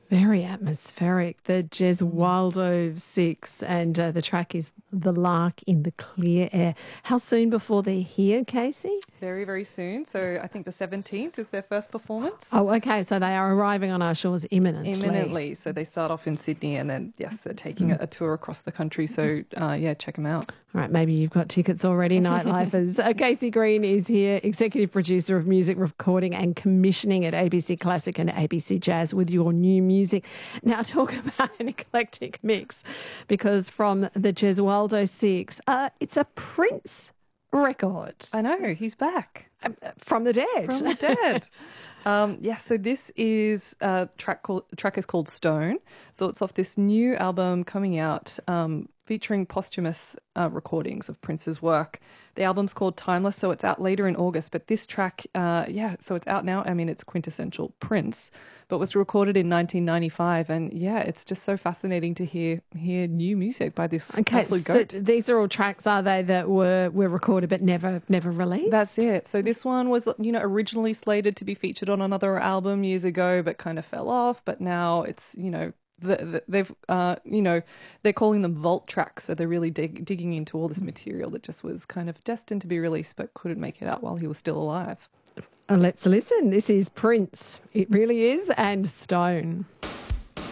Very atmospheric. The Gesualdo Six, and the track is The Lark in the Clear Air. How soon before they're here, Casey? Very, very soon. So I think the 17th is their first performance. Oh, okay. So they are arriving on our shores imminently. Imminently. So they start off in Sydney and then, yes, they're taking a tour across the country. So, yeah, check them out. All right, maybe you've got tickets already, Nightlifers. Casey Green is here, executive producer of music recording and commissioning at ABC Classic and ABC Jazz with your new music. Now, talk about an eclectic mix, because from the Gesualdo Six, it's a Prince record. I know, he's back. From the dead. From the dead. So this is track is called Stone. So it's off this new album coming out, featuring posthumous recordings of Prince's work. The album's called Timeless, so it's out later in August. But this track, so it's out now. I mean, it's quintessential Prince, but was recorded in 1995. And yeah, it's just so fascinating to hear new music by this absolute goat. So these are all tracks, are they, that were recorded but never released? That's it. So this one was, originally slated to be featured on another album years ago, but kind of fell off. But now it's, they've they're calling them vault tracks, so they're really digging into all this material that just was kind of destined to be released but couldn't make it out while he was still alive. Let's listen. This is Prince. It really is, and Stone.